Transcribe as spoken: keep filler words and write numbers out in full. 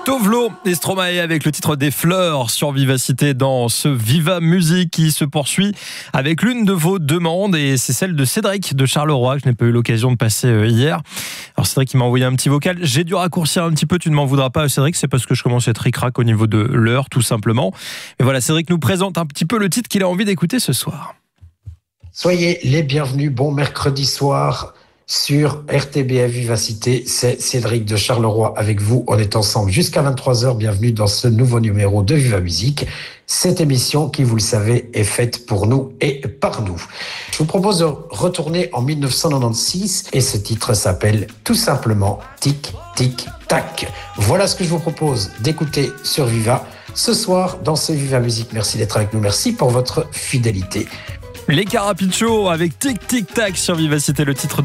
Tovlo et Stromae avec le titre des fleurs sur Vivacité dans ce Viva Musique qui se poursuit avec l'une de vos demandes et c'est celle de Cédric de Charleroi que je n'ai pas eu l'occasion de passer hier. Alors Cédric il m'a envoyé un petit vocal, j'ai dû raccourcir un petit peu, tu ne m'en voudras pas Cédric, c'est parce que je commence à être ric-rac au niveau de l'heure tout simplement. Mais voilà, Cédric nous présente un petit peu le titre qu'il a envie d'écouter ce soir. Soyez les bienvenus, bon mercredi soir sur R T B F Vivacité, c'est Cédric de Charleroi avec vous. On est ensemble jusqu'à vingt-trois heures. Bienvenue dans ce nouveau numéro de Viva Musique. Cette émission qui, vous le savez, est faite pour nous et par nous. Je vous propose de retourner en dix-neuf cent quatre-vingt-seize et ce titre s'appelle tout simplement Tic Tic Tac. Voilà ce que je vous propose d'écouter sur Viva ce soir dans ce Viva Musique. Merci d'être avec nous. Merci pour votre fidélité. Les Carapicho avec Tic Tic Tac sur Vivacité, le titre de